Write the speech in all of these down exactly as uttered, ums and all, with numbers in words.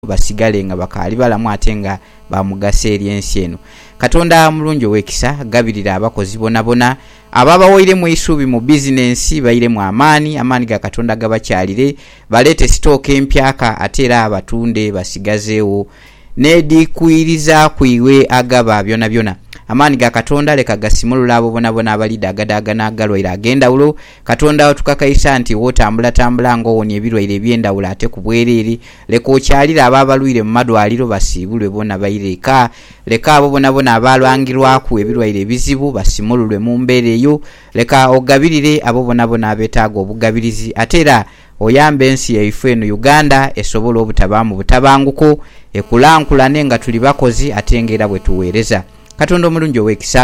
basigale nga bakali balamu ate nga bamugase eri ensi eno. Katonda mulungi ow'ekisa gabirira abakozi bona bona ababawoire mu isubi mu business bayire mu amaani amaani ga Katonda gabakyalire balete stock empyaka ate era abatunde basigazeewo nedi kuiriza kuiwe agaba byona byona amaani ga Katonda leka gasimulula abo bona bona abalida agadaga nagalwaira agenda ulo Katonda otukakaisa nti wotambula tambula ngo woni ebirwaire byenda ula ate kubwereri leko kyalira ababalwire mu madwaliro basibulwe bona bayireka leka abo bona bona abalwangirwa ku ebirwaire bizibu basimululwe mu mbereyo leka ogabirire abo bona bona abetaago obugabirizi atera oyambe ensi yaife eno Uganda esobola obutabamu butabanguko ekulankulane nga tuli bakozi atengera bwe tuweereza. Katonda omulungi ow'ekisa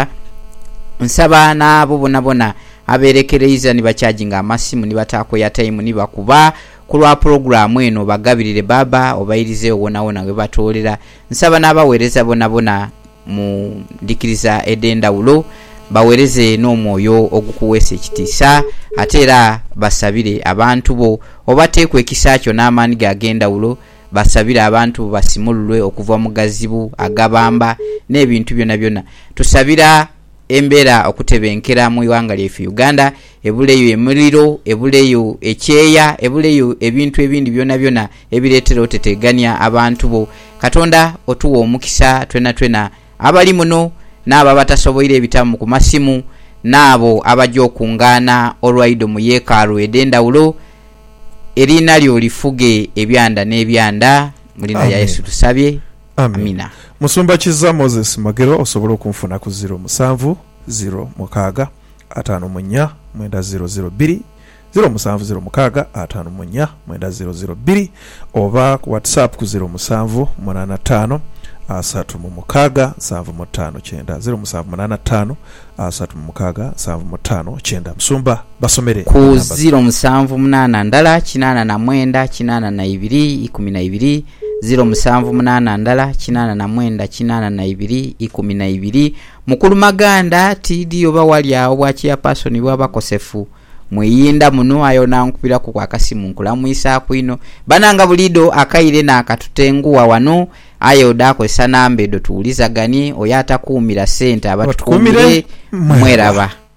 nsaba n'abo bona bona aberekereza ni bacharginga amasimu ni batako ya time ni bakuba kulwa programu eno bagabirire baba obayirize wona wona we batolera nsaba n'abaweereza bona bona mu ndikiriza edenda ulo bawereze n'omwoyo ogukuwesa ekitiisa atera basabire abantu bo obateekwe ekisakyo n'amaani gagenda ulo basabira abantu basimululwe okuva mu gazibu agabamba n'ebintu byona byona tusabira embera okutebenkera mu iwanga lyefu Uganda ebuleyo emuliro ebuleyo ekyeya ebuleyo ebintu ebindi byona byona ebiretera oteteganya abantu bo Katonda otuwa omukisa twena twena abali muno n'aba batasoboire ebitamu ku masimu n'abo abajja okungana olwaido mu yeekaalu edenda ulo erina lyo lifuge ebyanda n'ebyanda mulina ya Yesu tusabye amina. Musumba Kiza Moses Magero osobola okunfuna ku zero musanvu zero mukaga atano munya mwenda zero zero bbiri zero musanvu zero mukaga atano munya mwenda zero zero bbiri oba ku WhatsApp ku zero musanvu munana tano asatu mu mukaga nsanvu mu ttaano kyenda zero musanvu munana ttaano asatu mu mukaga nsanvu mu ttaano kyenda. Musumba basomere ku zero musanvu munana ndala kinana na mwenda kinana na ibiri ikumi na ibiri zero musanvu munana ndala kinana na mwenda kinana na ibiri ikumi na ibiri mukulu maganda tidi oba wali awo bwakiya pasoni bwabakosefu mwiyinda muno ayona nkubira ku kwakasimu nkulamwisa kwino bananga bulido akaire na akatutenguwa wano ayoda ko sanambe do tuulizagani oyata kuumira sente abatukumire mweraba.